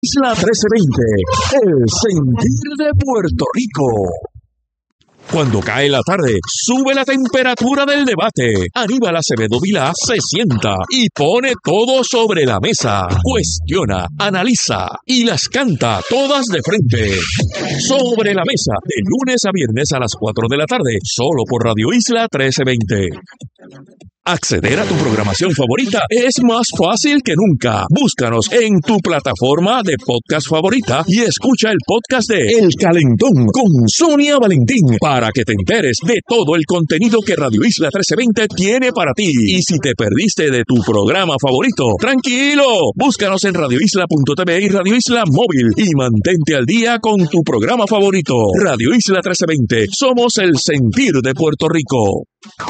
Isla 1320, el sentir de Puerto Rico. Cuando cae la tarde, sube la temperatura del debate. Aníbal Acevedo Vilá se sienta y pone todo sobre la mesa. Cuestiona, analiza y las canta todas de frente. Sobre la mesa, de lunes a viernes a las 4 de la tarde, solo por Radio Isla 1320. Acceder a tu programación favorita es más fácil que nunca. Búscanos en tu plataforma de podcast favorita y escucha el podcast de El Calentón con Sonia Valentín para que te enteres de todo el contenido que Radio Isla 1320 tiene para ti. Y si te perdiste de tu programa favorito, tranquilo, búscanos en radioisla.tv y Radio Isla Móvil y mantente al día con tu programa favorito. Radio Isla 1320, somos el sentir de Puerto Rico.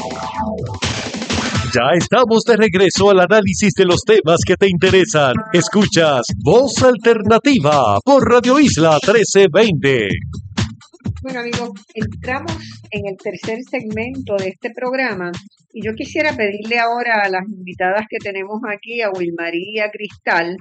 Ya estamos de regreso al análisis de los temas que te interesan. Escuchas Voz Alternativa por Radio Isla 1320. Bueno, amigos, entramos en el tercer segmento de este programa y yo quisiera pedirle ahora a las invitadas que tenemos aquí, a Wilmarí y a Cristal,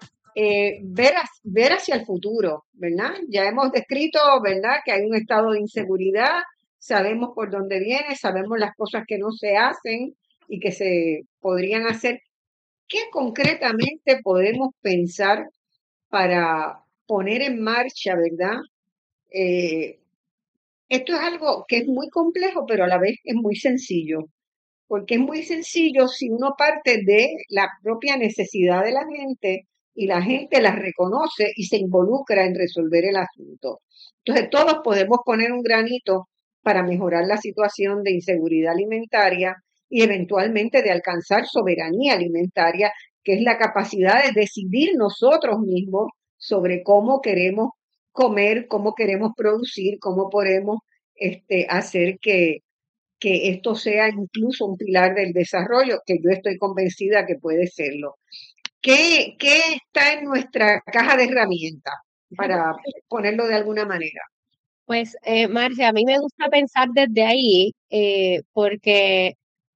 ver hacia el futuro, ¿verdad? Ya hemos descrito, ¿verdad?, que hay un estado de inseguridad, sabemos por dónde viene, sabemos las cosas que no se hacen y que se podrían hacer. ¿Qué concretamente podemos pensar para poner en marcha, verdad? Esto es algo que es muy complejo, pero a la vez es muy sencillo, porque es muy sencillo si uno parte de la propia necesidad de la gente y la gente la reconoce y se involucra en resolver el asunto. Entonces, todos podemos poner un granito para mejorar la situación de inseguridad alimentaria y eventualmente de alcanzar soberanía alimentaria, que es la capacidad de decidir nosotros mismos sobre cómo queremos comer, cómo queremos producir, cómo podemos hacer que esto sea incluso un pilar del desarrollo, que yo estoy convencida que puede serlo. ¿Qué está en nuestra caja de herramientas, para ponerlo de alguna manera? Pues, Marcia, a mí me gusta pensar desde ahí, porque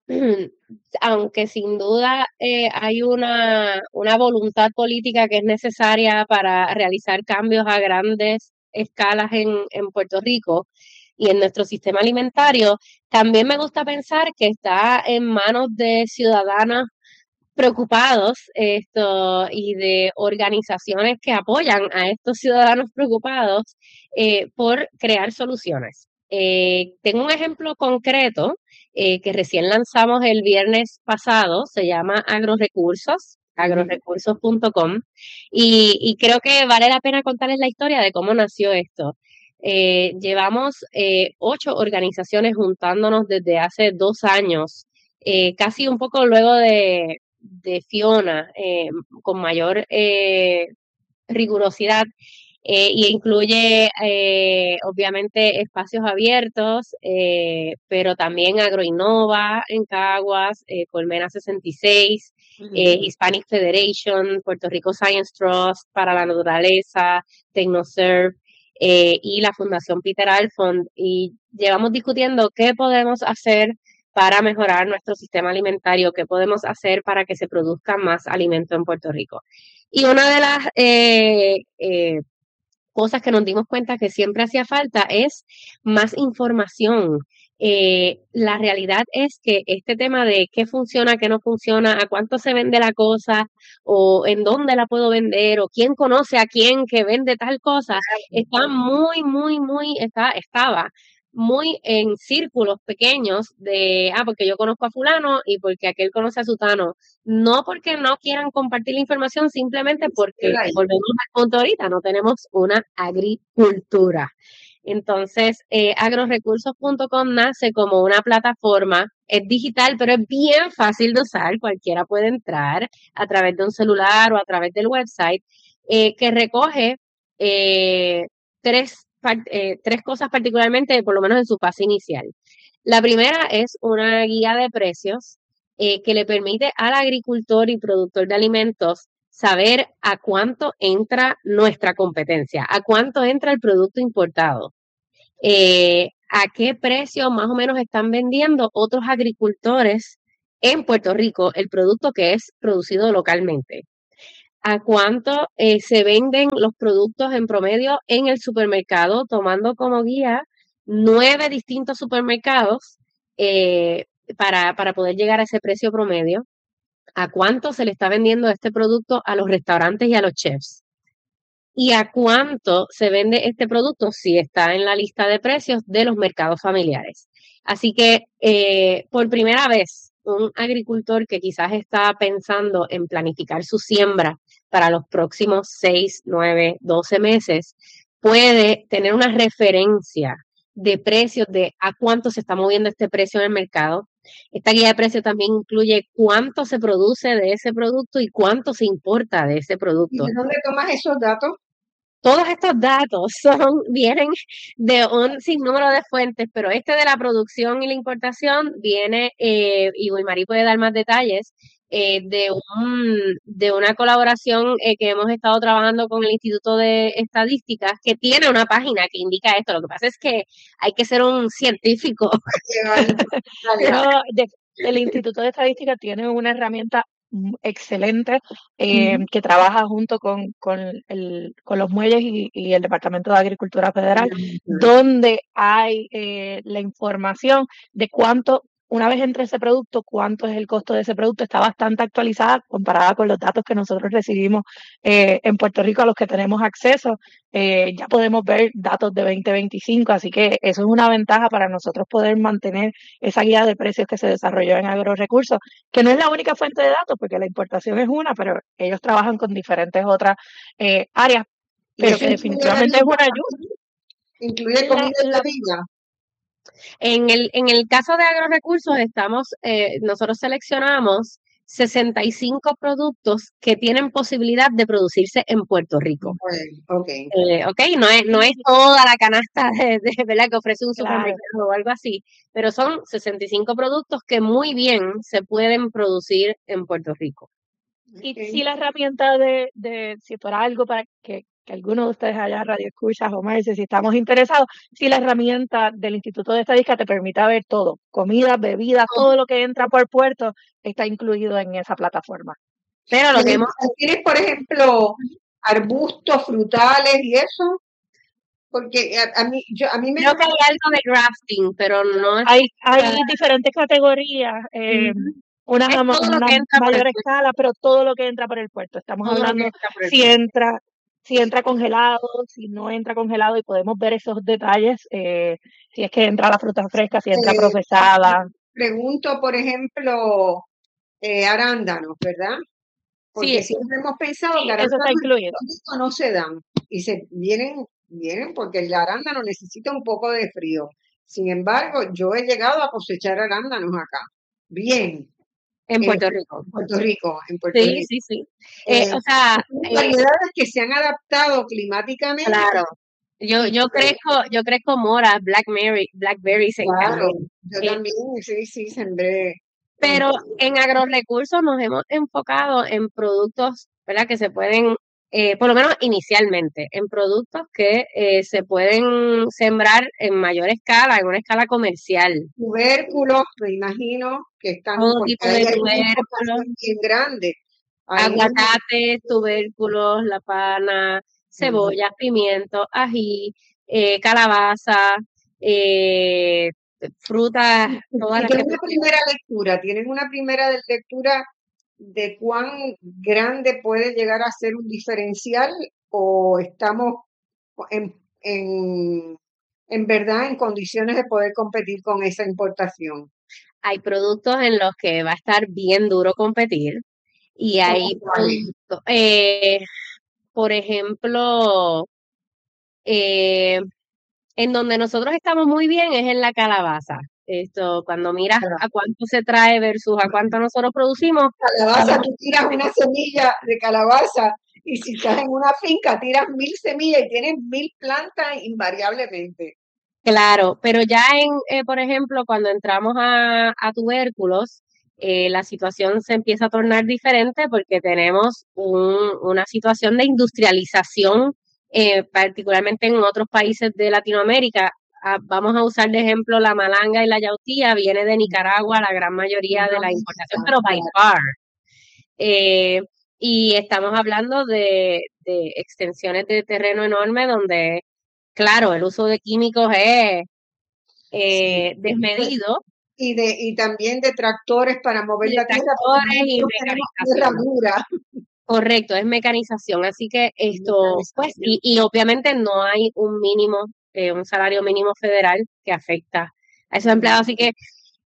aunque sin duda hay una voluntad política que es necesaria para realizar cambios a grandes escalas en Puerto Rico y en nuestro sistema alimentario, también me gusta pensar que está en manos de ciudadanos preocupados y de organizaciones que apoyan a estos ciudadanos preocupados por crear soluciones. Tengo un ejemplo concreto que recién lanzamos el viernes pasado, se llama agrorecursos.com, y creo que vale la pena contarles la historia de cómo nació esto. Llevamos 8 organizaciones juntándonos desde hace 2 años, casi un poco luego de Fiona, con mayor rigurosidad, y incluye obviamente espacios abiertos, pero también Agroinnova en Caguas, Colmena 66, Hispanic Federation, Puerto Rico Science Trust para la Naturaleza, TechnoServe, y la Fundación Peter Alfond, y llevamos discutiendo qué podemos hacer para mejorar nuestro sistema alimentario, qué podemos hacer para que se produzca más alimento en Puerto Rico. Y una de las cosas que nos dimos cuenta que siempre hacía falta es más información. La realidad es que este tema de qué funciona, qué no funciona, a cuánto se vende la cosa, o en dónde la puedo vender, o quién conoce a quién que vende tal cosa, estaba muy en círculos pequeños de, porque yo conozco a fulano y porque aquel conoce a sutano. No porque no quieran compartir la información, simplemente porque, volvemos al punto ahorita, no tenemos una agricultura. Entonces, agrorecursos.com nace como una plataforma, es digital, pero es bien fácil de usar, cualquiera puede entrar a través de un celular o a través del website, que recoge tres cosas particularmente, por lo menos en su fase inicial. La primera es una guía de precios que le permite al agricultor y productor de alimentos saber a cuánto entra nuestra competencia, a cuánto entra el producto importado, a qué precio más o menos están vendiendo otros agricultores en Puerto Rico el producto que es producido localmente. a cuánto se venden los productos en promedio en el supermercado, tomando como guía 9 distintos supermercados para poder llegar a ese precio promedio, a cuánto se le está vendiendo este producto a los restaurantes y a los chefs. Y a cuánto se vende este producto si está en la lista de precios de los mercados familiares. Así que por primera vez, un agricultor que quizás está pensando en planificar su siembra para los próximos 6, 9, 12 meses, puede tener una referencia de precios de a cuánto se está moviendo este precio en el mercado. Esta guía de precios también incluye cuánto se produce de ese producto y cuánto se importa de ese ¿Y producto. de dónde tomas esos datos? Todos estos datos vienen de un sinnúmero de fuentes, pero este de la producción y la importación viene, y Wilmarí puede dar más detalles, de una colaboración que hemos estado trabajando con el Instituto de Estadísticas, que tiene una página que indica esto. Lo que pasa es que hay que ser un científico. Dale, Pero el Instituto de Estadística tiene una herramienta excelente que trabaja junto con los muelles y el Departamento de Agricultura Federal, donde hay la información de cuánto, una vez entre ese producto, cuánto es el costo de ese producto. Está bastante actualizada comparada con los datos que nosotros recibimos en Puerto Rico, a los que tenemos acceso. Ya podemos ver datos de 2025, así que eso es una ventaja para nosotros poder mantener esa guía de precios que se desarrolló en Agrorrecursos, que no es la única fuente de datos, porque la importación es una, pero ellos trabajan con diferentes otras áreas, pero que definitivamente es una ayuda. ¿Incluye comida en la vida? En el caso de Agrorrecursos, nosotros seleccionamos 65 productos que tienen posibilidad de producirse en Puerto Rico. Ok. No es toda la canasta ¿verdad? Que ofrece un Claro. supermercado o algo así, pero son 65 productos que muy bien se pueden producir en Puerto Rico. Y si la herramienta si fuera algo para que alguno de ustedes allá radio escuchas o Merce, si estamos interesados, si la herramienta del Instituto de Estadística te permite ver todo, comida, bebidas, todo lo que entra por puerto está incluido en esa plataforma. Pero lo que ¿Tienes, por ejemplo, arbustos, frutales y eso? Porque a mí me creo que hay algo de grafting, pero no es... Hay diferentes categorías, unas Es a todo lo una que entra por el mayor puerto. escala, pero todo lo que entra por el puerto. Estamos Todo lo que hablando entra por el si puerto. entra congelado, si no entra congelado, y podemos ver esos detalles, si es que entra la fruta fresca, si entra procesada. Pregunto, por ejemplo, arándanos, ¿verdad? Porque Sí, siempre hemos pensado que eso está arándanos incluido. no se dan y vienen porque el arándano necesita un poco de frío. Sin embargo, yo he llegado a cosechar arándanos acá. Bien. en Puerto Rico. Puerto Rico, en Puerto Rico. Sí. Son variedades que se han adaptado climáticamente. Claro. Yo crezco moras, blackberries en Claro, Cañón. yo también, sí, sembré. Pero en Agrorrecursos nos hemos enfocado en productos, ¿verdad? Que se pueden, por lo menos inicialmente, en productos que se pueden sembrar en mayor escala, en una escala comercial. Tubérculos, me imagino que están Todo tipo de tubérculos, bien grande. aguacates, tubérculos, la pana, cebollas, pimientos, ají, calabaza, frutas, todas las que... ¿Tienen una primera lectura de cuán grande puede llegar a ser un diferencial o estamos en verdad en condiciones de poder competir con esa importación? Hay productos en los que va a estar bien duro competir y hay productos, por ejemplo, en donde nosotros estamos muy bien es en la calabaza. Cuando miras a cuánto se trae versus a cuánto nosotros producimos. Calabaza, tú tiras una semilla de calabaza y si estás en una finca tiras 1000 semillas y tienes 1000 plantas invariablemente. Claro, pero ya por ejemplo, cuando entramos a tubérculos, la situación se empieza a tornar diferente porque tenemos una situación de industrialización, particularmente en otros países de Latinoamérica. Vamos a usar de ejemplo la malanga y la yautía, viene de Nicaragua la gran mayoría de la importación, pero by far. Y estamos hablando de extensiones de terreno enorme donde, claro, el uso de químicos es Sí. desmedido, Y también de tractores para mover y de la tierra, porque tractores y nosotros tenemos tierra mecanización. dura. Correcto, es mecanización. Así que esto, pues, Mecanización. y obviamente no hay un mínimo, un salario mínimo federal que afecta a esos empleados. Así que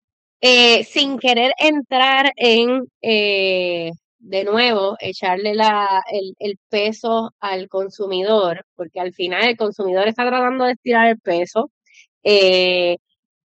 sin querer entrar en, de nuevo, echarle el peso al consumidor, porque al final el consumidor está tratando de estirar el peso, eh,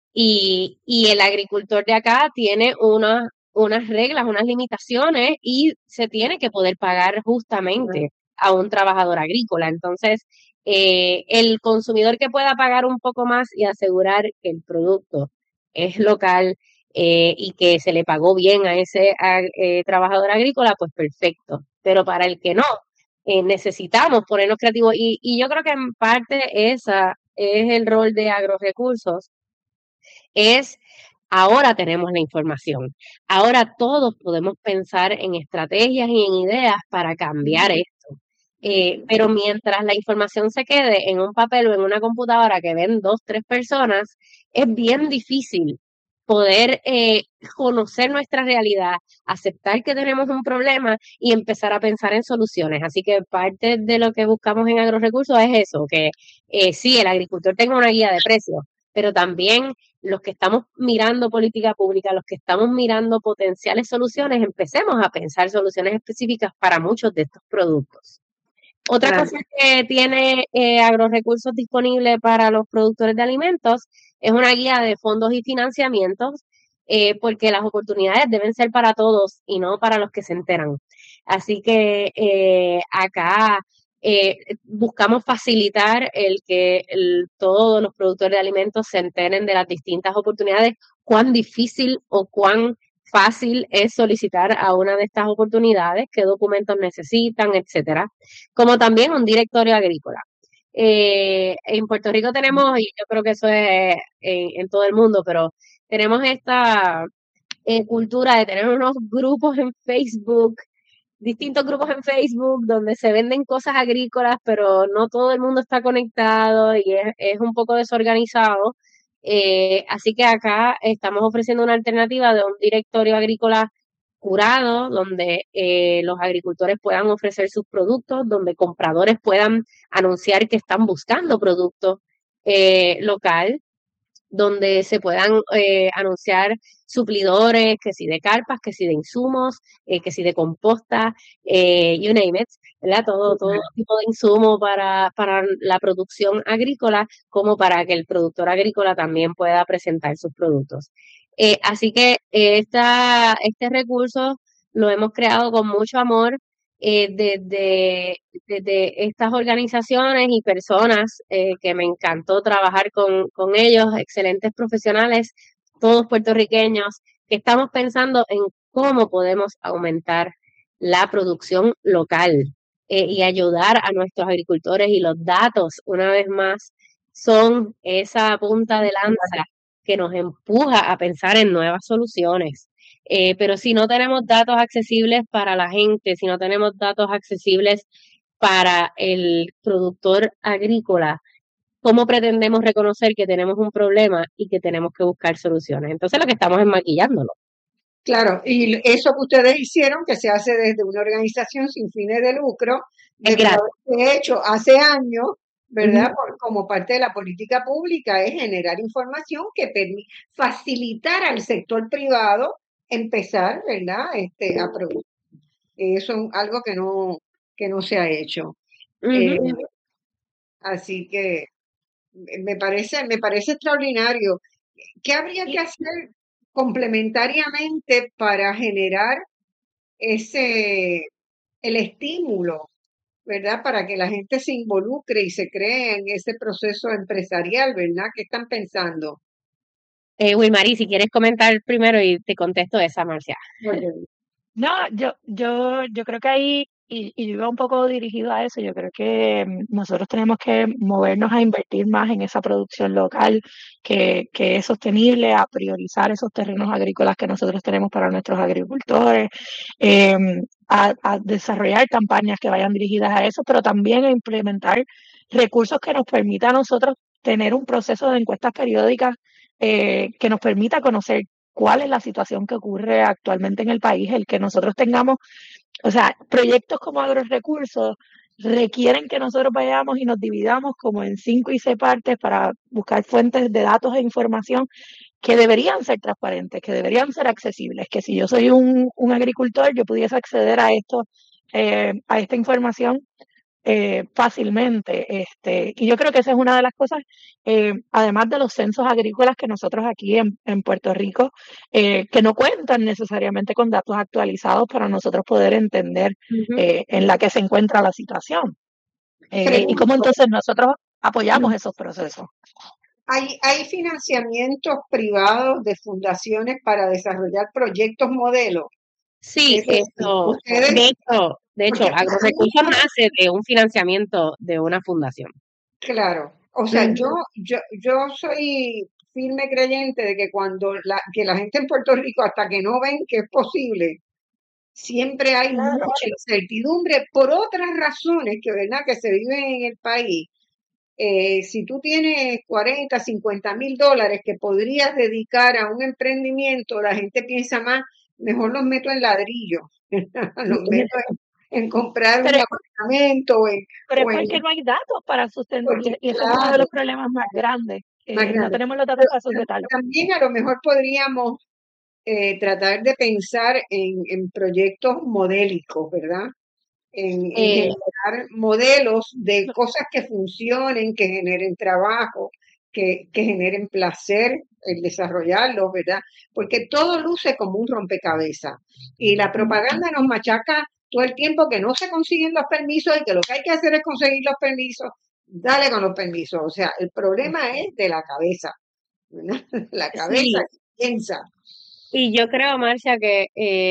y el agricultor de acá tiene unas reglas, unas limitaciones y se tiene que poder pagar justamente a un trabajador agrícola. Entonces, el consumidor que pueda pagar un poco más y asegurar que el producto es local y que se le pagó bien a ese trabajador agrícola, pues perfecto. Pero para el que no, necesitamos ponernos creativos y yo creo que en parte esa es el rol de Agrorrecursos, es ahora tenemos la información. Ahora todos podemos pensar en estrategias y en ideas para cambiar esto. Pero mientras la información se quede en un papel o en una computadora que ven 2, 3 personas, es bien difícil poder conocer nuestra realidad, aceptar que tenemos un problema y empezar a pensar en soluciones. Así que parte de lo que buscamos en Agrorrecursos es eso, que sí, el agricultor tenga una guía de precios, pero también los que estamos mirando política pública, los que estamos mirando potenciales soluciones, empecemos a pensar soluciones específicas para muchos de estos productos. Otra Claro. cosa que tiene Agrorrecursos disponible para los productores de alimentos es una guía de fondos y financiamientos, porque las oportunidades deben ser para todos y no para los que se enteran. Así que acá buscamos facilitar el que todos los productores de alimentos se enteren de las distintas oportunidades, cuán difícil o cuán fácil es solicitar a una de estas oportunidades, qué documentos necesitan, etcétera, como también un directorio agrícola. En Puerto Rico tenemos, y yo creo que eso es en todo el mundo, pero tenemos esta cultura de tener unos grupos en Facebook, distintos grupos en Facebook donde se venden cosas agrícolas, pero no todo el mundo está conectado y es un poco desorganizado. Así que acá estamos ofreciendo una alternativa de un directorio agrícola curado, donde los agricultores puedan ofrecer sus productos, donde compradores puedan anunciar que están buscando productos local, donde se puedan anunciar suplidores, que si de carpas, que si de insumos, que si de composta, you name it, ¿verdad? Todo tipo de insumo para la producción agrícola, como para que el productor agrícola también pueda presentar sus productos. Así que este recurso lo hemos creado con mucho amor desde estas organizaciones y personas que me encantó trabajar con ellos, excelentes profesionales, todos puertorriqueños, que estamos pensando en cómo podemos aumentar la producción local y ayudar a nuestros agricultores. Y los datos, una vez más, son esa punta de lanza que nos empuja a pensar en nuevas soluciones. Pero si no tenemos datos accesibles para la gente, si no tenemos datos accesibles para el productor agrícola, ¿cómo pretendemos reconocer que tenemos un problema y que tenemos que buscar soluciones? Entonces lo que estamos es maquillándolo. Claro, y eso que ustedes hicieron, que se hace desde una organización sin fines de lucro, Es debió gratis. haberse hecho hace años, ¿verdad? Ujú. Como parte de la política pública, es generar información que facilitar al sector privado empezar, ¿verdad? A producir. Eso es algo que no se ha hecho. Eh, Ujú. Así que me parece extraordinario. ¿Qué habría que hacer complementariamente para generar el estímulo, ¿verdad? Para que la gente se involucre y se cree en ese proceso empresarial, ¿verdad? ¿Qué están pensando? Wilmary, si quieres comentar primero y te contesto esa, Marcia. Porque, No, yo creo que ahí y yo iba un poco dirigido a eso. Yo creo que nosotros tenemos que movernos a invertir más en esa producción local que es sostenible, a priorizar esos terrenos agrícolas que nosotros tenemos para nuestros agricultores, eh, a desarrollar campañas que vayan dirigidas a eso, pero también a implementar recursos que nos permitan a nosotros tener un proceso de encuestas periódicas que nos permita conocer cuál es la situación que ocurre actualmente en el país, el que nosotros tengamos, o sea, proyectos como agrorecursos requieren que nosotros vayamos y nos dividamos como en 5 y 6 partes para buscar fuentes de datos e información que deberían ser transparentes, que deberían ser accesibles, que si yo soy un agricultor, yo pudiese acceder a esto, a esta información fácilmente. Y yo creo que esa es una de las cosas, además de los censos agrícolas que nosotros aquí en Puerto Rico, que no cuentan necesariamente con datos actualizados para nosotros poder entender en la que se encuentra la situación. Y cómo Pregunto, entonces nosotros apoyamos esos procesos. ¿hay financiamientos privados de fundaciones para desarrollar proyectos modelos? Sí, Es decir, esto, ustedes, de hecho, porque Agrorecursos nace de un financiamiento de una fundación. claro, o sea, Ujú. yo soy firme creyente de que que la gente en Puerto Rico, hasta que no ven que es posible, siempre hay Claro. mucha incertidumbre por otras razones que, ¿verdad?, que se viven en el país. Si tú tienes 40, 50 mil dólares que podrías dedicar a un emprendimiento, la gente piensa más, mejor los meto en ladrillos, los meto en comprar un Pero, apartamento pero es o en, porque no hay datos para sustentar, porque y ese es uno de claro, los problemas más grandes. más No grande. tenemos los datos Pero para sustentarlo. también a lo mejor podríamos tratar de pensar en proyectos modélicos, ¿verdad? En Eh, generar modelos de cosas que funcionen, que generen trabajo, que generen placer, el desarrollarlos, ¿verdad? Porque todo luce como un rompecabezas. Y la propaganda nos machaca todo el tiempo que no se consiguen los permisos y que lo que hay que hacer es conseguir los permisos. Dale con los permisos. O sea, el problema es de la cabeza, ¿verdad? La cabeza sí, que piensa. y yo creo, Marcia, que,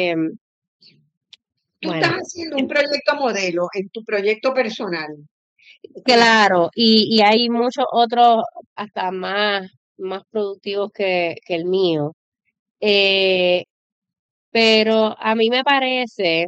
Tú estás bueno, haciendo un proyecto modelo en tu proyecto personal. claro, y hay muchos otros hasta más productivos que el mío. Eh, pero a mí me parece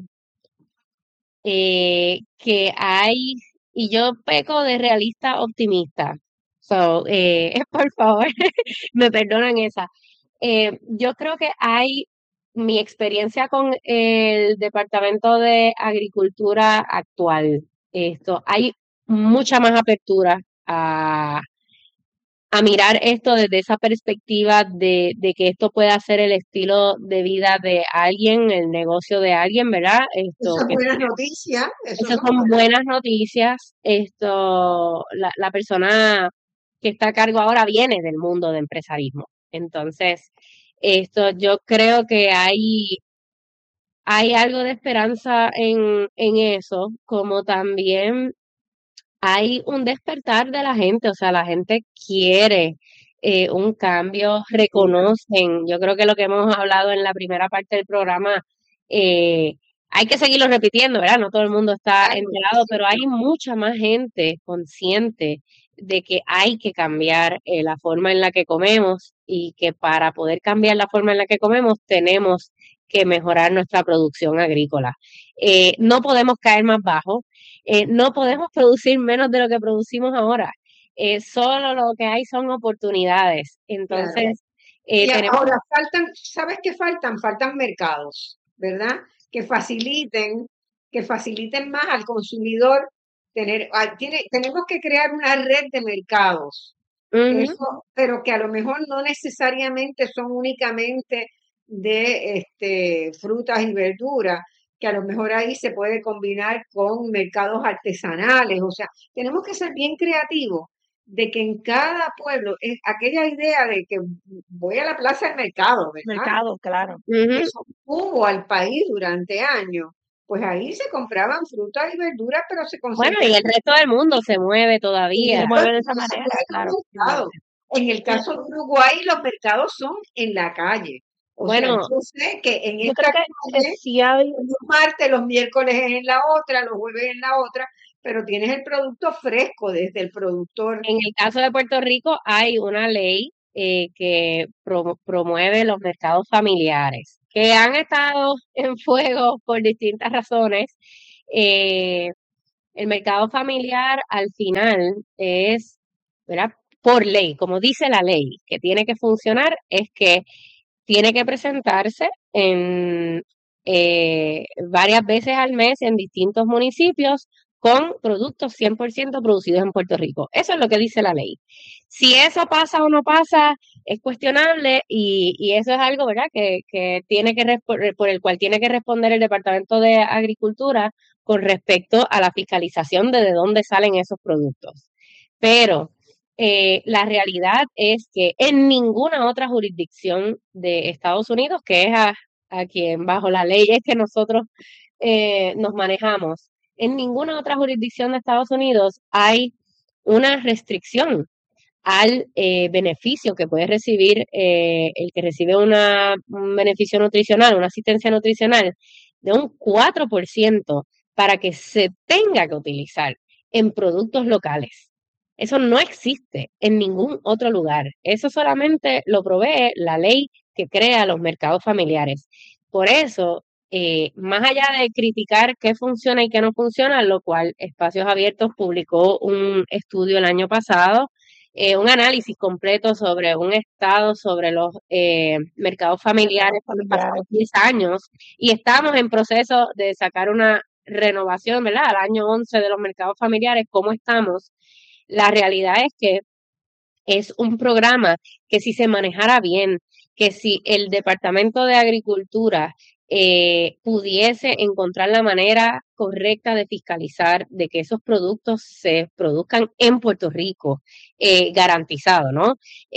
que hay, y yo peco de realista optimista, so, por favor, me perdonan esa. Yo creo que hay mi experiencia con el Departamento de Agricultura actual. Hay mucha más apertura a mirar esto desde esa perspectiva de que esto pueda ser el estilo de vida de alguien, el negocio de alguien, ¿verdad? Eso es Que buena noticia, eso esas son son buenas. buenas noticias. La persona que está a cargo ahora viene del mundo de empresarismo. Entonces, yo creo que hay algo de esperanza en eso, como también hay un despertar de la gente, o sea, la gente quiere un cambio, reconocen, yo creo que lo que hemos hablado en la primera parte del programa, eh, hay que seguirlo repitiendo, ¿verdad? No todo el mundo está Claro, enterado, sí, pero hay mucha más gente consciente de que hay que cambiar la forma en la que comemos y que para poder cambiar la forma en la que comemos tenemos que mejorar nuestra producción agrícola. No podemos caer más bajo, no podemos producir menos de lo que producimos ahora. Solo lo que hay son oportunidades. claro. Entonces, Y tenemos, ahora ¿sabes qué faltan? Faltan mercados, ¿verdad? Que faciliten, que faciliten más al consumidor tenemos que crear una red de mercados. ujú, Eso, pero que a lo mejor no necesariamente son únicamente de frutas y verduras, que a lo mejor ahí se puede combinar con mercados artesanales. O sea, tenemos que ser bien creativos de que en cada pueblo, es aquella idea de que voy a la plaza del mercado, ¿verdad? Mercado, claro. ujú. Eso hubo al país durante años. Pues ahí se compraban frutas y verduras, pero se Bueno, y conseguían el resto del mundo se mueve y Se todavía. mueve de esa entonces manera, hay claro. un mercado. En el Y, caso de Uruguay, los mercados son en la calle. O sea, Bueno, yo sé que en Yo esta creo que calle, sí hay, los martes, los miércoles es en la otra, los jueves en la otra, pero tienes el producto fresco desde el productor. en el caso de Puerto Rico hay una ley que promueve los mercados familiares, que han estado en fuego por distintas razones. Eh, el mercado familiar al final es, ¿verdad? Por ley, como dice la ley, que tiene que funcionar, es que tiene que presentarse en varias veces al mes en distintos municipios con productos 100% producidos en Puerto Rico. Eso es lo que dice la ley. Si eso pasa o no pasa, es cuestionable y eso es algo, ¿verdad?, que tiene que por el cual tiene que responder el Departamento de Agricultura con respecto a la fiscalización de dónde salen esos productos. Pero la realidad es que en ninguna otra jurisdicción de Estados Unidos, que es a quien bajo la ley es que nosotros nos manejamos, en ninguna otra jurisdicción de Estados Unidos hay una restricción al beneficio que puede recibir el que recibe un beneficio nutricional, una asistencia nutricional de un 4% para que se tenga que utilizar en productos locales. Eso no existe en ningún otro lugar. Eso solamente lo provee la ley que crea los mercados familiares. Por eso, más allá de criticar qué funciona y qué no funciona, lo cual Espacios Abiertos publicó un estudio el año pasado, un análisis completo sobre un estado, sobre los mercados familiares por los pasados 10 años, y estamos en proceso de sacar una renovación, ¿verdad? Al año 11 de los mercados familiares, ¿cómo estamos? La realidad es que es un programa que si se manejara bien, que si el Departamento de Agricultura pudiese encontrar la manera correcta de fiscalizar de que esos productos se produzcan en Puerto Rico, garantizado, ¿no?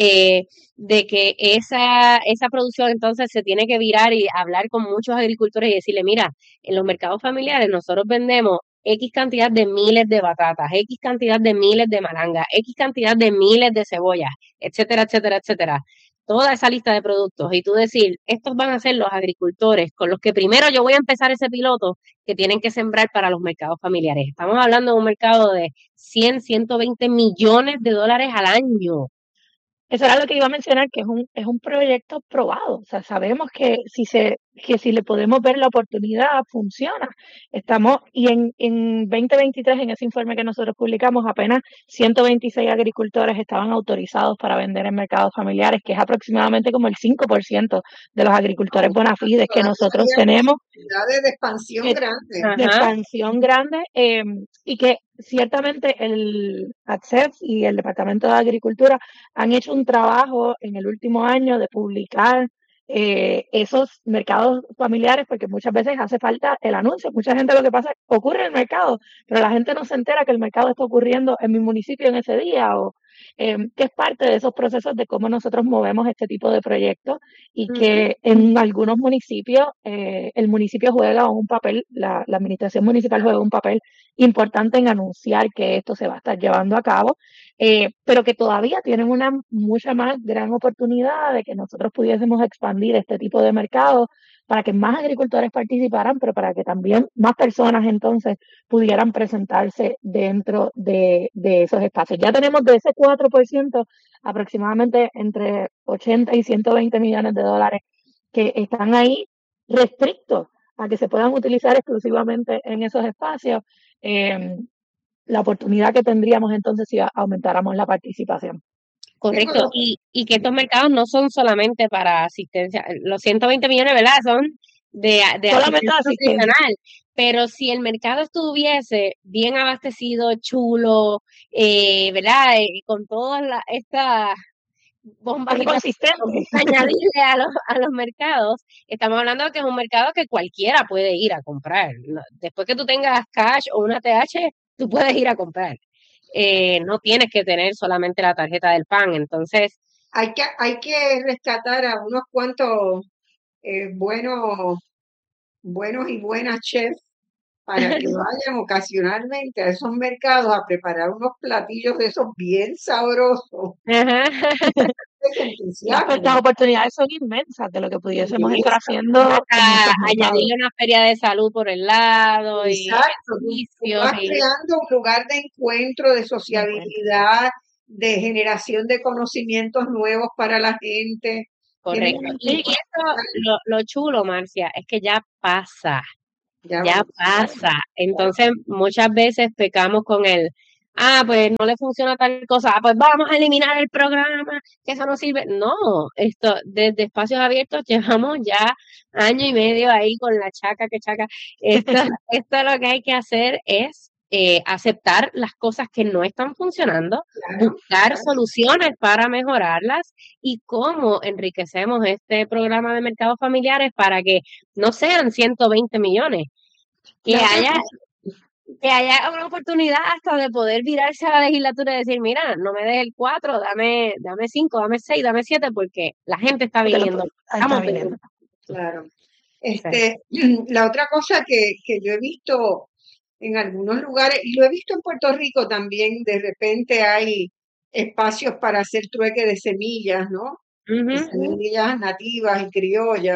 De que esa producción entonces se tiene que virar y hablar con muchos agricultores y decirle, mira, en los mercados familiares nosotros vendemos X cantidad de miles de batatas, X cantidad de miles de malangas, X cantidad de miles de cebollas, etcétera, etcétera, etcétera. Toda esa lista de productos y tú decir, estos van a ser los agricultores con los que primero yo voy a empezar ese piloto que tienen que sembrar para los mercados familiares. Estamos hablando de un mercado de 100, 120 millones de dólares al año. eso era lo que iba a mencionar, que es un proyecto probado. O sea, sabemos que si le podemos ver la oportunidad, funciona. Y en 2023, en ese informe que nosotros publicamos, apenas 126 agricultores estaban autorizados para vender en mercados familiares, que es aproximadamente como el 5% de los agricultores bona fides que nosotros tenemos. De expansión grande. De expansión grande, y que ciertamente el ACCEF y el Departamento de Agricultura han hecho un trabajo en el último año de publicar esos mercados familiares, porque muchas veces hace falta el anuncio. Mucha gente, lo que pasa es que ocurre en el mercado, pero la gente no se entera que el mercado está ocurriendo en mi municipio en ese día, o que es parte de esos procesos de cómo nosotros movemos este tipo de proyectos, y que en algunos municipios el municipio juega un papel, la administración municipal juega un papel importante en anunciar que esto se va a estar llevando a cabo, pero que todavía tienen una mucha más gran oportunidad de que nosotros pudiésemos expandir este tipo de mercado para que más agricultores participaran, pero para que también más personas entonces pudieran presentarse dentro de esos espacios. Ya tenemos de ese 4% aproximadamente entre 80 y 120 millones de dólares que están ahí restrictos a que se puedan utilizar exclusivamente en esos espacios. La oportunidad que tendríamos entonces si aumentáramos la participación. Correcto, y que estos mercados no son solamente para asistencia, los 120 millones, ¿verdad? Son de solamente asistencia asistencia. nutricional, pero si el mercado estuviese bien abastecido, chulo, ¿verdad? Con todas estas bombas y consistente. añadirle a los mercados, estamos hablando de que es un mercado que cualquiera puede ir a comprar. Después que tú tengas cash o una TH, tú puedes ir a comprar. No tienes que tener solamente la tarjeta del PAN, entonces... Hay que rescatar a unos cuantos buenos y buenas chefs para que vayan ocasionalmente a esos mercados a preparar unos platillos de esos bien sabrosos. Ajá. Pues las Entusiasmo. oportunidades son inmensas de lo que pudiésemos estar Inmensa. haciendo en nuestros mercados. Añadirle una feria de salud por el lado y Exacto, tú ejercicios vas y creando un lugar de encuentro, de de encuentro. sociabilidad, de generación de conocimientos nuevos para la gente. Tienes correcto. un Y encuentro eso, lo chulo, Marcia, es que ya pasa. ya Ya pasa. Entonces, muchas veces pecamos con pues no le funciona tal cosa, pues vamos a eliminar el programa, que eso no sirve. No, esto, desde Espacios Abiertos llevamos ya año y medio ahí con la chaca que chaca. Esto lo que hay que hacer es aceptar las cosas que no están funcionando, claro, buscar claro. soluciones para mejorarlas y cómo enriquecemos este programa de mercados familiares para que no sean 120 millones, que La otra haya, cosa, que haya una oportunidad hasta de poder virarse a la legislatura y decir, mira, no me des el 4, dame 5, dame 6, dame 7, porque la gente está Porque viniendo. está Estamos viniendo. claro. Sí. La otra cosa que yo he visto en algunos lugares, y lo he visto en Puerto Rico también, de repente hay espacios para hacer trueque de semillas, ¿no? De Ujú. semillas nativas y criollas.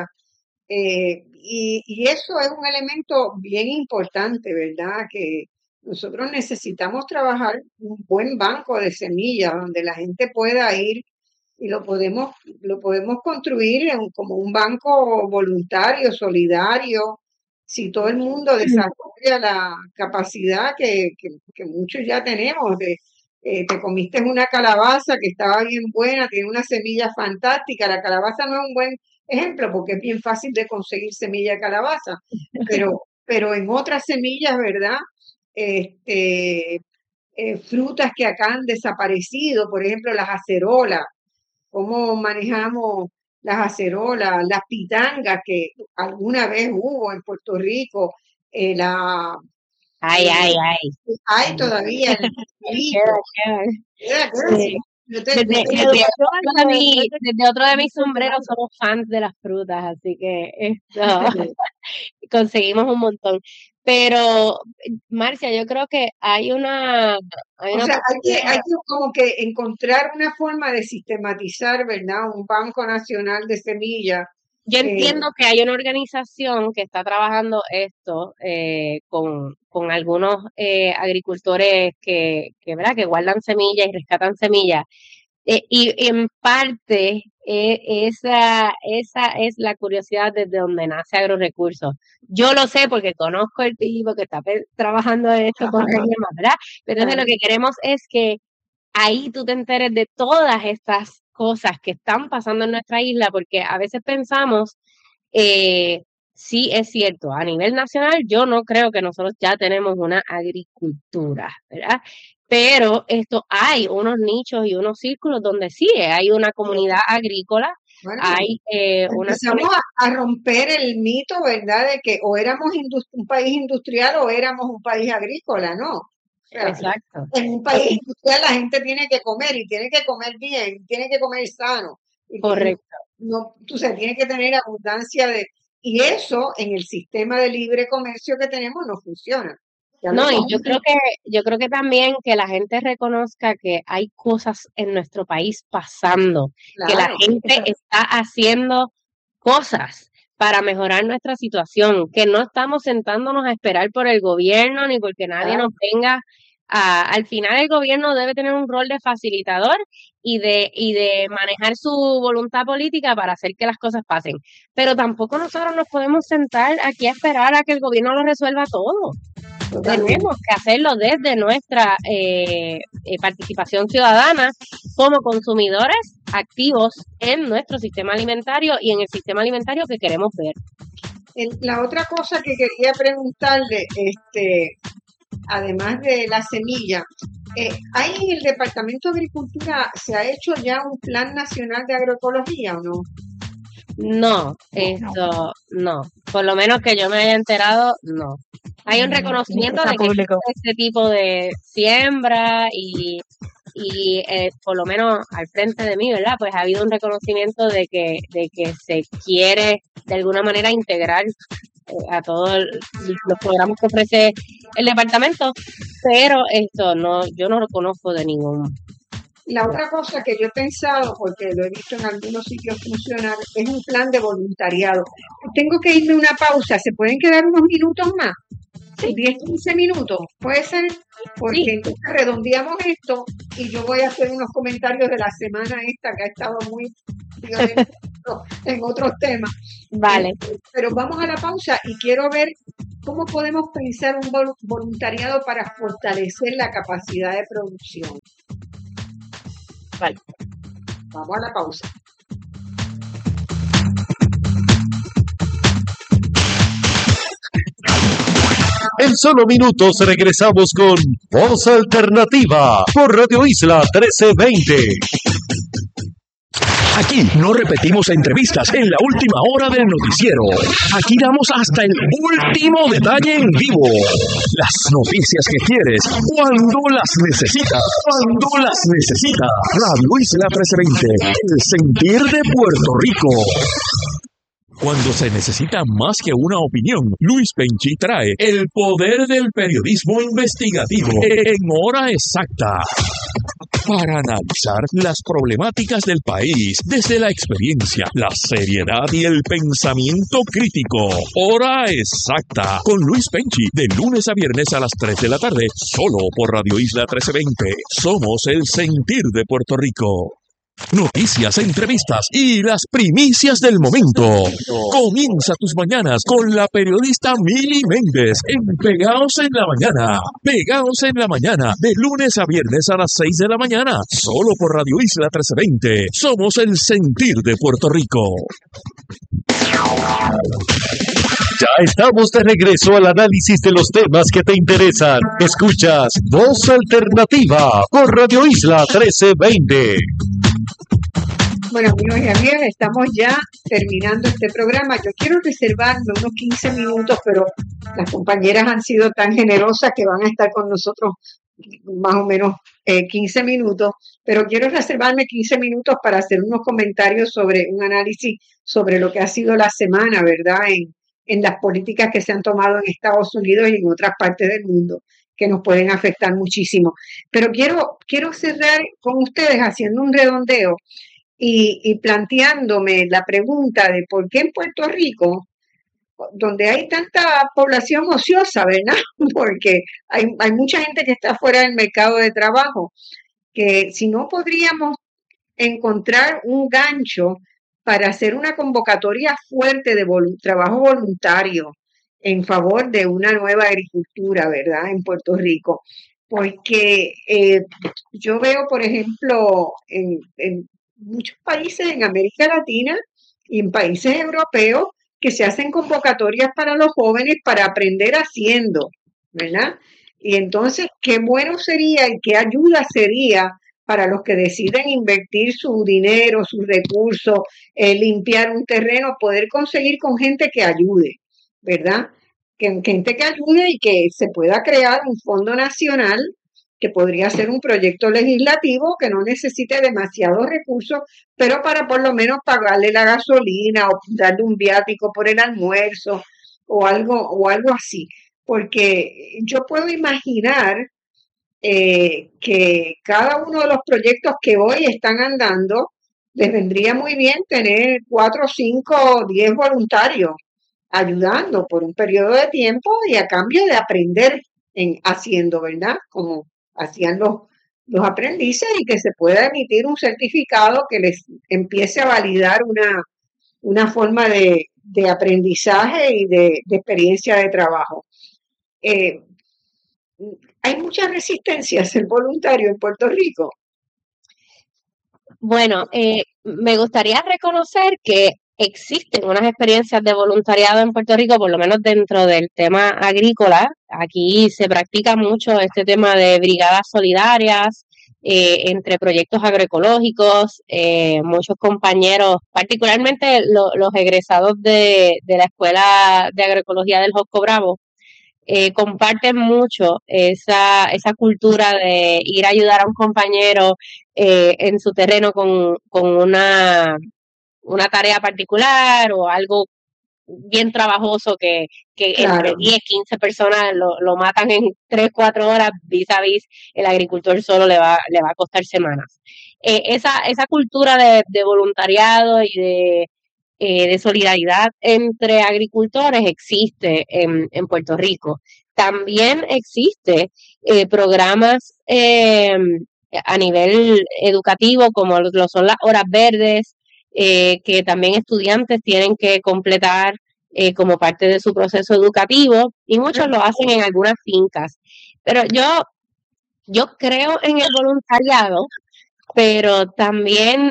Y eso es un elemento bien importante, ¿verdad? Que nosotros necesitamos trabajar un buen banco de semillas donde la gente pueda ir y lo podemos construir como un banco voluntario, solidario. Si todo el mundo desarrolla la capacidad que muchos ya tenemos te comiste una calabaza que estaba bien buena, tiene una semilla fantástica. La calabaza no es un buen ejemplo porque es bien fácil de conseguir semilla de calabaza, pero en otras semillas, ¿verdad? Este, frutas que acá han desaparecido, por ejemplo, las acerolas, cómo manejamos las acerolas, las pitangas que alguna vez hubo en Puerto Rico, la Ay, ay, eh, ay. hay todavía el pastelillo. Queda. Queda, Sí. sí. Desde otro de mis sombreros somos fans de las frutas, así que esto conseguimos un montón. Pero, Marcia, yo creo que hay una O sea, hay que oportunidad. como que encontrar una forma de sistematizar, ¿verdad? Un Banco Nacional de Semillas. Yo entiendo que hay una organización que está trabajando esto con algunos agricultores ¿verdad? Que guardan semillas y rescatan semillas. Y en parte esa es la curiosidad desde donde nace Agrorecursos. Yo lo sé porque conozco el tipo que está trabajando en esto con Reglema, ¿verdad? Pero entonces lo que queremos es que ahí tú te enteres de todas estas cosas que están pasando en nuestra isla, porque a veces pensamos, sí es cierto, a nivel nacional yo no creo que nosotros ya tenemos una agricultura, ¿verdad? Pero hay unos nichos y unos círculos donde sí hay una comunidad agrícola, Bueno, hay una empezamos a romper el mito, ¿verdad? De que o éramos un país industrial o éramos un país agrícola, ¿no? O sea, exacto. en un país industrial la gente tiene que comer y tiene que comer bien, tiene que comer sano. Correcto. Tú sabes, tiene que tener abundancia y eso en el sistema de libre comercio que tenemos no funciona. Ya lo No, y hemos yo creo que también que la gente reconozca que hay cosas en nuestro país pasando, que la claro. gente está haciendo cosas para mejorar nuestra situación, que no estamos sentándonos a esperar por el gobierno ni porque nadie nos venga al final el gobierno debe tener un rol de facilitador y de manejar su voluntad política para hacer que las cosas pasen. Pero tampoco nosotros nos podemos sentar aquí a esperar a que el gobierno lo resuelva todo. Tenemos que hacerlo desde nuestra participación ciudadana como consumidores activos en nuestro sistema alimentario y en el sistema alimentario que queremos ver. La otra cosa que quería preguntarle, además de la semilla, ¿hay en el Departamento de Agricultura, se ha hecho ya un plan nacional de agroecología o no? No, no. Por lo menos que yo me haya enterado, no. Hay un reconocimiento de que existe este tipo de siembra y por lo menos al frente de mí, ¿verdad? Pues ha habido un reconocimiento de que se quiere de alguna manera integrar a todos los programas que ofrece el departamento, pero esto no, yo no lo conozco de ningún. La otra cosa que yo he pensado, porque lo he visto en algunos sitios funcionar, es un plan de voluntariado. Tengo que irme a una pausa, ¿se pueden quedar unos minutos más? Sí. 10, 15 minutos, puede ser, porque Sí. entonces redondeamos esto y yo voy a hacer unos comentarios de la semana esta que ha estado muy violenta en otros temas. Vale. Pero vamos a la pausa y quiero ver cómo podemos pensar un voluntariado para fortalecer la capacidad de producción. Vale. Vamos a la pausa. En solo minutos regresamos con Voz Alternativa por Radio Isla 1320. Aquí no repetimos entrevistas en la última hora del noticiero. Aquí damos hasta el último detalle en vivo. Las noticias que quieres, cuando las necesitas. Cuando las necesitas. Radio Isla 1320, el sentir de Puerto Rico. Cuando se necesita más que una opinión, Luis Penchi trae el poder del periodismo investigativo en hora exacta para analizar las problemáticas del país desde la experiencia, la seriedad y el pensamiento crítico. Hora exacta con Luis Penchi, de lunes a viernes a las 3 de la tarde, solo por Radio Isla 1320. Somos el sentir de Puerto Rico. Noticias, entrevistas y las primicias del momento. Comienza tus mañanas con la periodista Mili Méndez en Pegaos en la Mañana. Pegaos en la Mañana, de lunes a viernes a las 6 de la mañana, solo por Radio Isla 1320. Somos el sentir de Puerto Rico. Ya estamos de regreso al análisis de los temas que te interesan. Escuchas Voz Alternativa por Radio Isla 1320. Bueno, amigos y amigas, estamos ya terminando este programa. Yo quiero reservarme unos 15 minutos, pero las compañeras han sido tan generosas que van a estar con nosotros más o menos 15 minutos, pero quiero reservarme 15 minutos para hacer unos comentarios sobre un análisis sobre lo que ha sido la semana, ¿verdad? En las políticas que se han tomado en Estados Unidos y en otras partes del mundo, que nos pueden afectar muchísimo. Pero quiero cerrar con ustedes haciendo un redondeo y planteándome la pregunta de por qué en Puerto Rico, donde hay tanta población ociosa, ¿verdad? Porque hay mucha gente que está fuera del mercado de trabajo, que si no podríamos encontrar un gancho para hacer una convocatoria fuerte de trabajo voluntario en favor de una nueva agricultura, ¿verdad? En Puerto Rico. Porque yo veo, por ejemplo, en muchos países en América Latina y en países europeos que se hacen convocatorias para los jóvenes para aprender haciendo, ¿verdad? Y entonces, qué bueno sería y qué ayuda sería para los que deciden invertir su dinero, sus recursos, limpiar un terreno, poder conseguir con gente que ayude, ¿verdad? Gente que ayude y que se pueda crear un fondo nacional que podría ser un proyecto legislativo que no necesite demasiados recursos, pero para por lo menos pagarle la gasolina o darle un viático por el almuerzo o algo así. Porque yo puedo imaginar que cada uno de los proyectos que hoy están andando, les vendría muy bien tener 4, 5, 10 voluntarios ayudando por un periodo de tiempo y a cambio de aprender haciendo, ¿verdad? Como hacían los aprendices y que se pueda emitir un certificado que les empiece a validar una forma de aprendizaje y de experiencia de trabajo. Hay mucha resistencia a ser voluntario en Puerto Rico. Bueno, me gustaría reconocer que existen unas experiencias de voluntariado en Puerto Rico, por lo menos dentro del tema agrícola. Aquí se practica mucho este tema de brigadas solidarias entre proyectos agroecológicos. Muchos compañeros, particularmente los egresados de la Escuela de Agroecología del Josco Bravo, comparten mucho esa cultura de ir a ayudar a un compañero en su terreno con una tarea particular o algo bien trabajoso que entre Claro. 10, 15 personas lo matan en 3, 4 horas, vis a vis, el agricultor solo le va a costar semanas. Esa cultura de voluntariado y de solidaridad entre agricultores existe en Puerto Rico. También existe programas a nivel educativo, como lo son las horas verdes, que también estudiantes tienen que completar como parte de su proceso educativo, y muchos lo hacen en algunas fincas. Pero yo creo en el voluntariado, pero también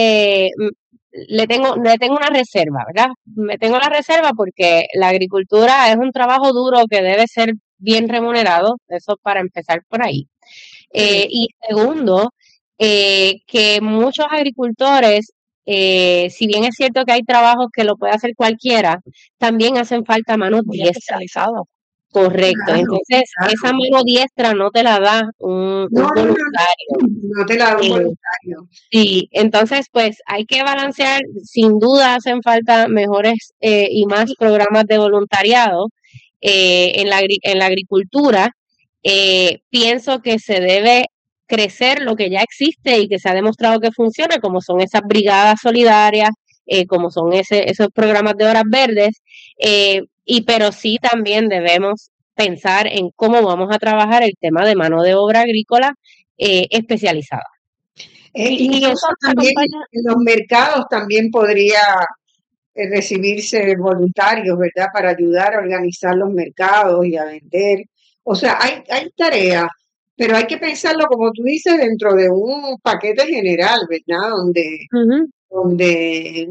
le tengo una reserva, ¿verdad? Me tengo la reserva porque la agricultura es un trabajo duro que debe ser bien remunerado, eso para empezar por ahí. Y segundo, que muchos agricultores, si bien es cierto que hay trabajos que lo puede hacer cualquiera, también hacen falta manos Muy diestras. especializado. Correcto. Claro, Entonces, claro. esa mano diestra no te la da un No, voluntario. no te la da un Eh, voluntario. Sí, entonces pues hay que balancear, sin duda hacen falta mejores y más programas de voluntariado en la agricultura. Pienso que se debe crecer lo que ya existe y que se ha demostrado que funciona, como son esas brigadas solidarias, como son esos programas de horas verdes, pero sí también debemos pensar en cómo vamos a trabajar el tema de mano de obra agrícola especializada. Y Incluso eso se también acompaña, en los mercados también podría recibirse voluntarios, ¿verdad? Para ayudar a organizar los mercados y a vender. O sea, hay tareas, pero hay que pensarlo, como tú dices, dentro de un paquete general, ¿verdad? Ujú. Donde